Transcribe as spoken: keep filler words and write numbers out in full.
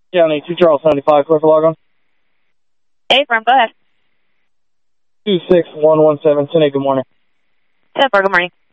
Yeah, I need two Charles seventy-five, clear for log on. Hey, Front, go ahead. two six one one seven, Cindy, good morning. ten four, good morning.